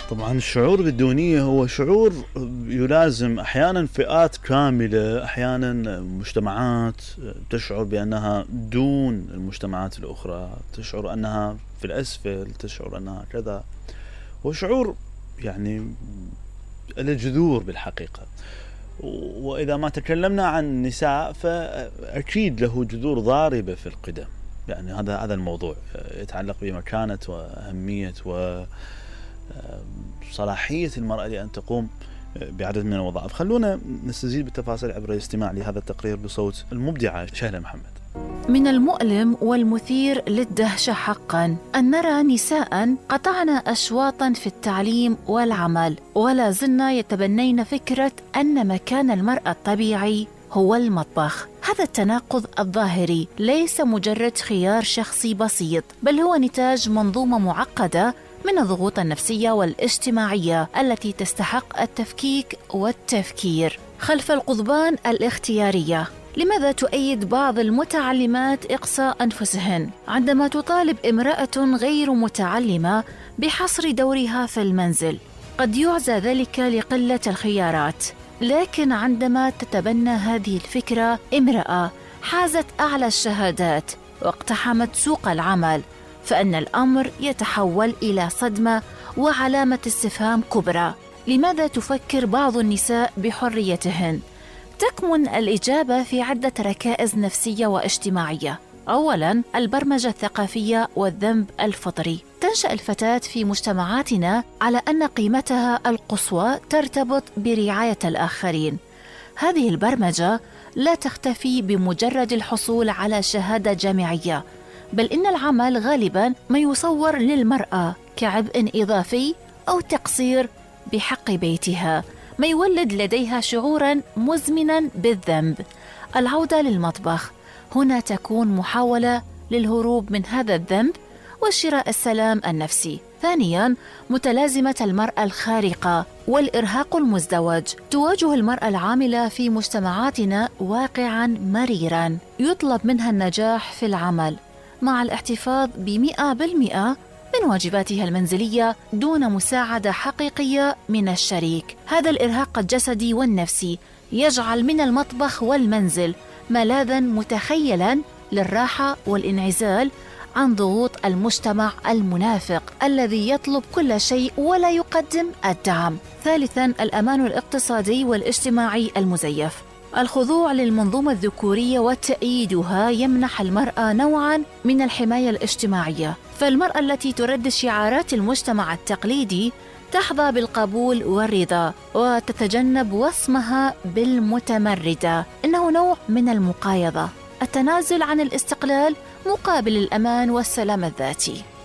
طبعا الشعور بالدونية هو شعور يلازم أحيانا فئات كاملة، أحيانا مجتمعات تشعر بأنها دون المجتمعات الأخرى، تشعر أنها في الأسفل، تشعر أنها كذا. هو شعور يعني له جذور بالحقيقة، وإذا ما تكلمنا عن النساء فأكيد له جذور ضاربة في القدم. يعني هذا الموضوع يتعلق بمكانة وأهمية وصلاحية المرأة لأن تقوم بعدد من الوظائف. خلونا نستزيد بالتفاصيل عبر الاستماع لهذا التقرير بصوت المبدعة شهلة محمد. من المؤلم والمثير للدهشة حقاً أن نرى نساء قطعن أشواطاً في التعليم والعمل، ولا زلنا يتبنين فكرة أن مكان المرأة الطبيعي هو المطبخ. هذا التناقض الظاهري ليس مجرد خيار شخصي بسيط، بل هو نتاج منظومة معقدة من الضغوط النفسية والاجتماعية التي تستحق التفكيك والتفكير. خلف القضبان الاختيارية، لماذا تؤيد بعض المتعلمات إقصاء أنفسهن عندما تطالب امرأة غير متعلمة بحصر دورها في المنزل؟ قد يعزى ذلك لقلة الخيارات، لكن عندما تتبنى هذه الفكرة امرأة حازت أعلى الشهادات واقتحمت سوق العمل، فإن الأمر يتحول إلى صدمة وعلامة استفهام كبرى. لماذا تفكر بعض النساء بحريتهن؟ تكمن الإجابة في عدة ركائز نفسية واجتماعية. أولاً، البرمجة الثقافية والذنب الفطري. تنشأ الفتاة في مجتمعاتنا على أن قيمتها القصوى ترتبط برعاية الآخرين. هذه البرمجة لا تختفي بمجرد الحصول على شهادة جامعية، بل إن العمل غالباً ما يصور للمرأة كعبء إضافي أو تقصير بحق بيتها، ما يولد لديها شعوراً مزمناً بالذنب. العودة للمطبخ هنا تكون محاولة للهروب من هذا الذنب وشراء السلام النفسي. ثانياً، متلازمة المرأة الخارقة والإرهاق المزدوج. تواجه المرأة العاملة في مجتمعاتنا واقعاً مريراً، يطلب منها النجاح في العمل مع الاحتفاظ ب100% من واجباتها المنزلية دون مساعدة حقيقية من الشريك. هذا الإرهاق الجسدي والنفسي يجعل من المطبخ والمنزل ملاذاً متخيلاً للراحة والانعزال عن ضغوط المجتمع المنافق الذي يطلب كل شيء ولا يقدم الدعم. ثالثاً، الأمان الاقتصادي والاجتماعي المزيف. الخضوع للمنظومة الذكورية وتأييدها يمنح المرأة نوعاً من الحماية الاجتماعية، فالمرأة التي تردد شعارات المجتمع التقليدي تحظى بالقبول والرضا وتتجنب وصمها بالمتمردة. إنه نوع من المقايضة، التنازل عن الاستقلال مقابل الأمان والسلام الذاتي.